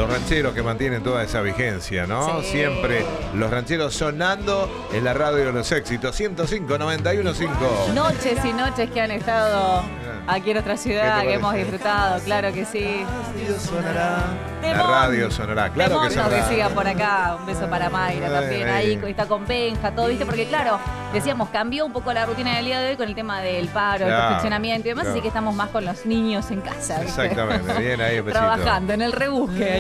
los rancheros que mantienen toda esa vigencia, ¿no? Sí. Siempre los rancheros sonando en la radio de los éxitos. 105, 91.5. Noches y noches que han estado aquí en nuestra ciudad, ¿Qué te que hemos parece? disfrutado, claro que sí. La radio sonará, claro que Temón, sonará. que siga por acá. Un beso para Mayra también, ahí está con Benja, todo, ¿viste? Porque claro, decíamos, cambió un poco la rutina del día de hoy con el tema del paro, el Claro, perfeccionamiento y demás, claro. así que estamos más con los niños en casa, ¿viste? Exactamente, bien ahí, besito. Trabajando en el rebusque.